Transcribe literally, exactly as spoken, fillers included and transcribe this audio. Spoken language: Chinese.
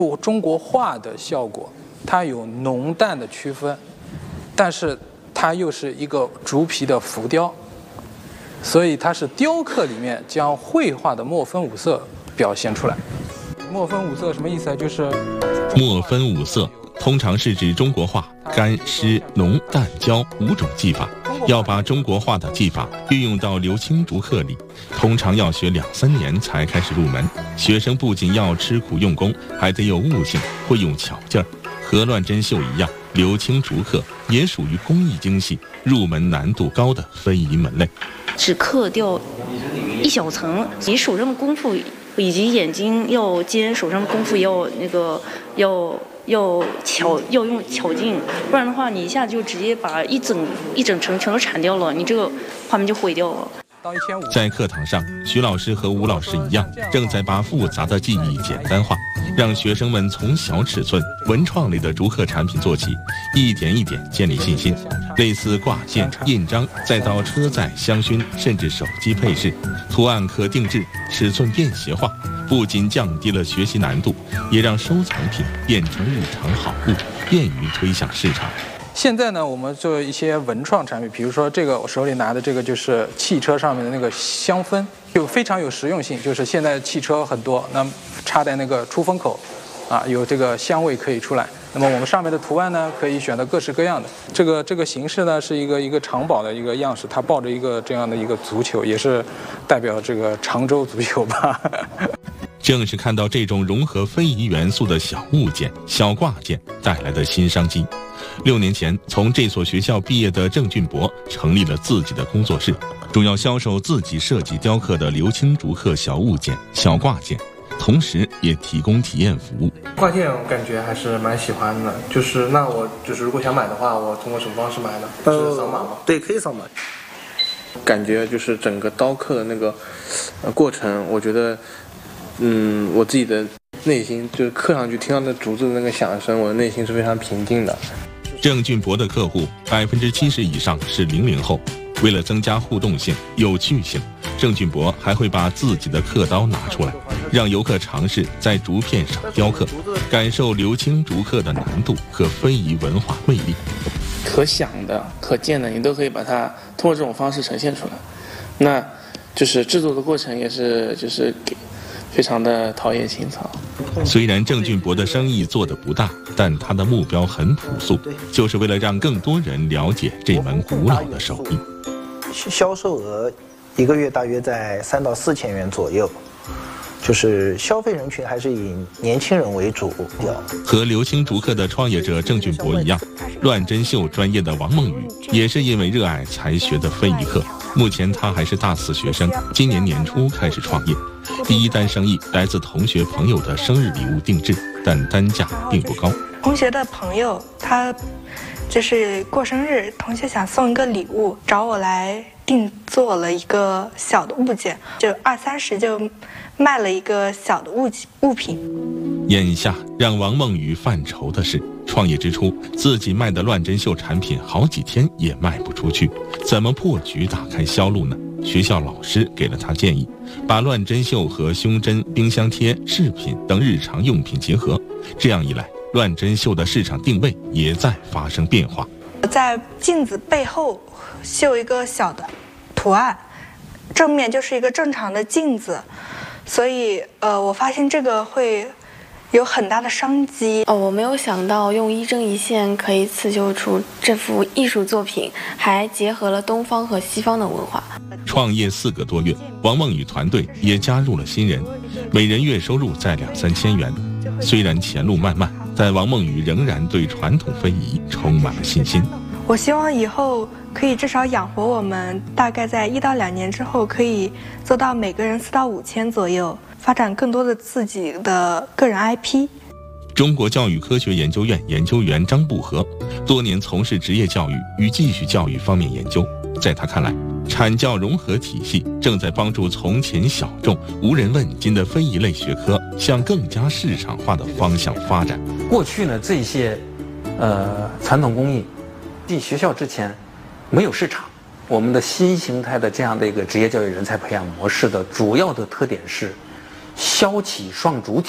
中国画的效果，它有浓淡的区分，但是它又是一个竹皮的浮雕，所以它是雕刻里面将绘画的墨分五色表现出来。墨分五色什么意思啊？就是墨分五色通常是指中国画干湿浓淡焦五种技法。要把中国画的技法运用到刘青竹刻里，通常要学两三年才开始入门。学生不仅要吃苦用功，还得有悟性，会用巧劲儿。和乱真绣一样，刘青竹刻也属于工艺精细、入门难度高的非遗门类。 只刻掉一小层，你手上的功夫以及眼睛要尖，手上的功夫要那个要。要巧，要用巧劲，不然的话，你一下就直接把一整一整层全都铲掉了，你这个画面就毁掉了。 在课堂上，徐老师和吴老师一样，正在把复杂的技艺简单化，让学生们从小尺寸、文创类的竹刻产品做起，一点一点建立信心。类似挂件、印章，再到车载、香薰，甚至手机配饰，图案可定制，尺寸便携化。不仅降低了学习难度，也让收藏品变成日常好物，便于推向市场。 现在呢，我们做一些文创产品，比如说这个我手里拿的这个就是汽车上面的那个香氛，就非常有实用性。就是现在汽车很多，那插在那个出风口，啊，有这个香味可以出来。那么我们上面的图案呢，可以选择各式各样的。这个这个形式呢，是一个一个长宝的一个样式，它抱着一个这样的一个足球，也是代表这个常州足球吧。 正是看到这种融合非遗元素的小物件、小挂件带来的新商机。六年前，从这所学校毕业的郑俊博成立了自己的工作室，主要销售自己设计雕刻的刘青竹刻小物件、小挂件，同时也提供体验服务。 挂件我感觉还是蛮喜欢的，就是那我就是如果想买的话，我通过什么方式买呢？是扫码吗？ 对，可以扫码。 感觉就是整个刀刻的那个呃过程，我觉得。嗯，我自己的内心就是刻上去，听到那竹子的那个响声，我的内心是非常平静的。 郑俊博的客户百分之七十以上是零零后，为了增加互动性、有趣性，郑俊博还会把自己的刻刀拿出来，让游客尝试在竹片上雕刻，感受刘青竹刻的难度和非遗文化魅力。 可想的、可见的，你都可以把它通过这种方式呈现出来。那就是制作的过程也是就是给。非常的陶冶情操。 虽然郑俊博的生意做得不大，但他的目标很朴素，就是为了让更多人了解这门古老的手艺。 销售额一个月大约在三到四千元左右，就是消费人群还是以年轻人为主。 和刘青竹刻的创业者郑俊博一样，乱真绣专业的王梦雨也是因为热爱才学的非遗课。目前他还是大四学生，今年年初开始创业。第一单生意来自同学朋友的生日礼物定制，但单价并不高。 同学的朋友他就是过生日，同学想送一个礼物，找我来定做了一个小的物件，就二三十就卖了一个小的物物品。 眼下让王梦雨犯愁的是，创业之初自己卖的乱真绣产品好几天也卖不出去，怎么破局打开销路呢？学校老师给了他建议，把乱真绣和胸针、冰箱贴、饰品等日常用品结合，这样一来，乱真绣的市场定位也在发生变化。 在镜子背后绣一个小的图案，正面就是一个正常的镜子，所以呃，我发现这个会有很大的商机。 哦，我没有想到用一针一线可以刺绣出这幅艺术作品，还结合了东方和西方的文化。 创业四个多月，王梦雨团队也加入了新人，每人月收入在两三千元。虽然前路漫漫，但王梦雨仍然对传统非遗充满了信心。 我希望以后可以至少养活我们，大概在一到两年之后，可以做到每个人四到五千左右，发展更多的自己的个人 I P。 中国教育科学研究院研究员张步和多年从事职业教育与继续教育方面研究，在他看来，产教融合体系正在帮助从前小众、无人问津的非遗类学科向更加市场化的方向发展。 过去呢，这些呃传统工艺进学校之前没有市场。我们的新形态的这样的一个职业教育人才培养模式的主要的特点是消起双主体。